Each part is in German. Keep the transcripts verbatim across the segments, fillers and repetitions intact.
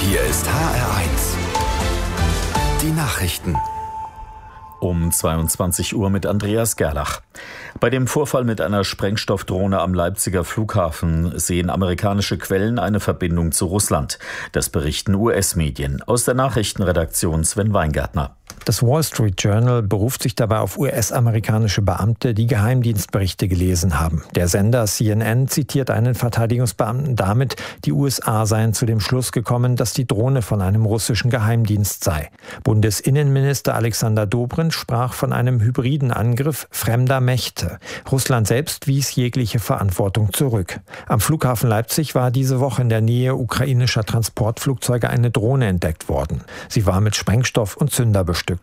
Hier ist H R eins. Die Nachrichten. Um zweiundzwanzig Uhr mit Andreas Gerlach. Bei dem Vorfall mit einer Sprengstoffdrohne am Leipziger Flughafen sehen amerikanische Quellen eine Verbindung zu Russland. Das berichten U S-Medien. Aus der Nachrichtenredaktion Sven Weingärtner. Das Wall Street Journal beruft sich dabei auf U S-amerikanische Beamte, die Geheimdienstberichte gelesen haben. Der Sender C N N zitiert einen Verteidigungsbeamten damit, die U S A seien zu dem Schluss gekommen, dass die Drohne von einem russischen Geheimdienst sei. Bundesinnenminister Alexander Dobrindt sprach von einem hybriden Angriff fremder Mächte. Russland selbst wies jegliche Verantwortung zurück. Am Flughafen Leipzig war diese Woche in der Nähe ukrainischer Transportflugzeuge eine Drohne entdeckt worden. Sie war mit Sprengstoff und Zünder bestückt.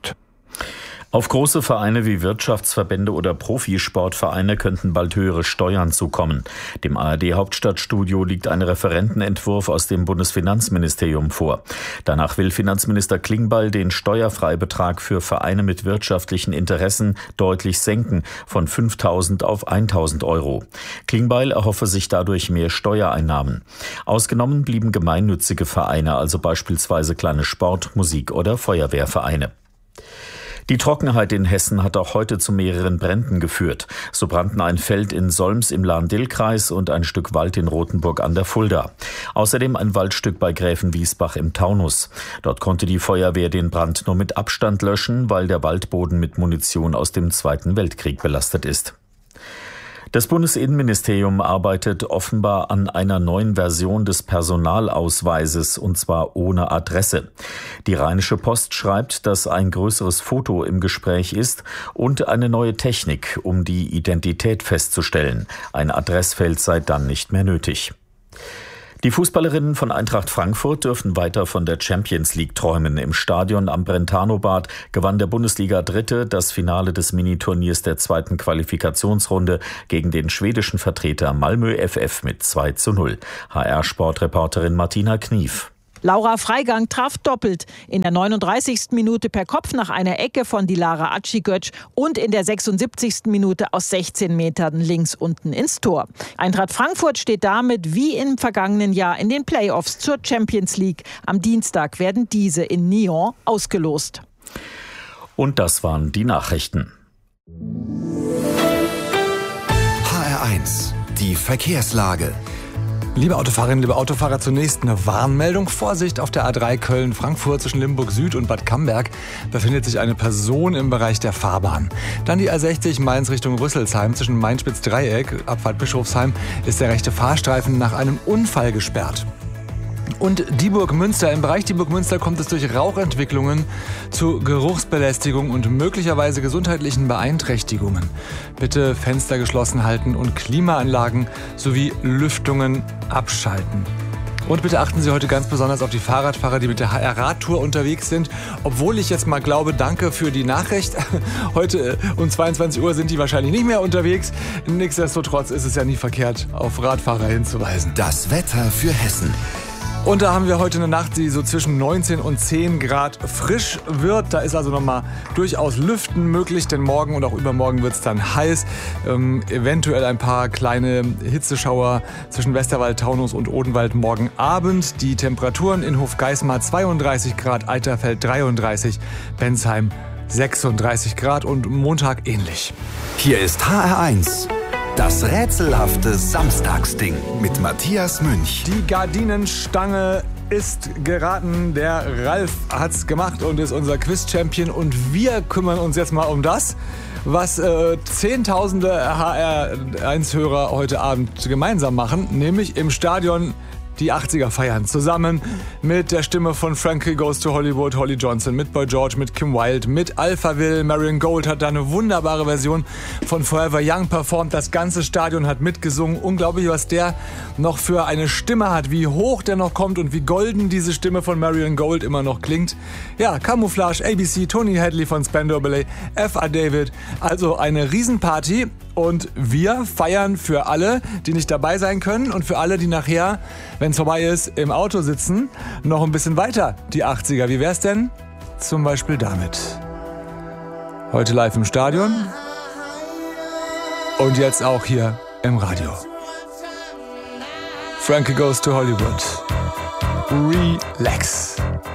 Auf große Vereine wie Wirtschaftsverbände oder Profisportvereine könnten bald höhere Steuern zukommen. Dem A R D-Hauptstadtstudio liegt ein Referentenentwurf aus dem Bundesfinanzministerium vor. Danach will Finanzminister Klingbeil den Steuerfreibetrag für Vereine mit wirtschaftlichen Interessen deutlich senken, von fünftausend auf tausend Euro. Klingbeil erhoffe sich dadurch mehr Steuereinnahmen. Ausgenommen blieben gemeinnützige Vereine, also beispielsweise kleine Sport-, Musik- oder Feuerwehrvereine. Die Trockenheit in Hessen hat auch heute zu mehreren Bränden geführt. So brannten ein Feld in Solms im Lahn-Dill-Kreis und ein Stück Wald in Rothenburg an der Fulda. Außerdem ein Waldstück bei Gräfenwiesbach im Taunus. Dort konnte die Feuerwehr den Brand nur mit Abstand löschen, weil der Waldboden mit Munition aus dem Zweiten Weltkrieg belastet ist. Das Bundesinnenministerium arbeitet offenbar an einer neuen Version des Personalausweises, und zwar ohne Adresse. Die Rheinische Post schreibt, dass ein größeres Foto im Gespräch ist und eine neue Technik, um die Identität festzustellen. Ein Adressfeld sei dann nicht mehr nötig. Die Fußballerinnen von Eintracht Frankfurt dürfen weiter von der Champions League träumen. Im Stadion am Brentano-Bad gewann der Bundesliga-Dritte das Finale des Miniturniers der zweiten Qualifikationsrunde gegen den schwedischen Vertreter Malmö F F mit zwei zu null. H R-Sportreporterin Martina Knief. Laura Freigang traf doppelt. In der neununddreißigsten Minute per Kopf nach einer Ecke von Dilara Acigöc und in der sechsundsiebzigsten Minute aus sechzehn Metern links unten ins Tor. Eintracht Frankfurt steht damit wie im vergangenen Jahr in den Playoffs zur Champions League. Am Dienstag werden diese in Nyon ausgelost. Und das waren die Nachrichten. H R eins, die Verkehrslage. Liebe Autofahrerinnen, liebe Autofahrer, zunächst eine Warnmeldung. Vorsicht, auf der A drei Köln-Frankfurt zwischen Limburg Süd und Bad Camberg befindet sich eine Person im Bereich der Fahrbahn. Dann die A sechzig Mainz Richtung Rüsselsheim zwischen Main-Spitz-Dreieck, Abfahrt Bischofsheim, ist der rechte Fahrstreifen nach einem Unfall gesperrt. Und Dieburg-Münster. Im Bereich Dieburg-Münster kommt es durch Rauchentwicklungen zu Geruchsbelästigung und möglicherweise gesundheitlichen Beeinträchtigungen. Bitte Fenster geschlossen halten und Klimaanlagen sowie Lüftungen abschalten. Und bitte achten Sie heute ganz besonders auf die Fahrradfahrer, die mit der H R-Radtour unterwegs sind. Obwohl ich jetzt mal glaube, danke für die Nachricht. Heute um zweiundzwanzig Uhr sind die wahrscheinlich nicht mehr unterwegs. Nichtsdestotrotz ist es ja nie verkehrt, auf Radfahrer hinzuweisen. Das Wetter für Hessen. Und da haben wir heute eine Nacht, die so zwischen neunzehn und zehn Grad frisch wird. Da ist also nochmal durchaus Lüften möglich, denn morgen und auch übermorgen wird es dann heiß. Ähm, eventuell ein paar kleine Hitzeschauer zwischen Westerwald, Taunus und Odenwald morgen Abend. Die Temperaturen in Hofgeismar zweiunddreißig Grad, Eiterfeld dreiunddreißig, Bensheim sechsunddreißig Grad und Montag ähnlich. Hier ist H R eins. Das rätselhafte Samstagsding mit Matthias Münch. Die Gardinenstange ist geraten. Der Ralf hat's gemacht und ist unser Quiz-Champion. Und wir kümmern uns jetzt mal um das, was äh, Zehntausende H R eins Hörer heute Abend gemeinsam machen, nämlich im Stadion die achtziger feiern. Zusammen mit der Stimme von Frankie Goes to Hollywood, Holly Johnson, mit Boy George, mit Kim Wilde, mit Alphaville. Marion Gold hat da eine wunderbare Version von Forever Young performt. Das ganze Stadion hat mitgesungen. Unglaublich, was der noch für eine Stimme hat, wie hoch der noch kommt und wie golden diese Stimme von Marion Gold immer noch klingt. Ja, Camouflage, A B C, Tony Hadley von Spandau Ballet, F A David. Also eine Riesenparty. Und wir feiern für alle, die nicht dabei sein können und für alle, die nachher, wenn es vorbei ist, im Auto sitzen, noch ein bisschen weiter die achtziger. Wie wär's denn? Zum Beispiel damit. Heute live im Stadion und jetzt auch hier im Radio. Frankie Goes to Hollywood. relax.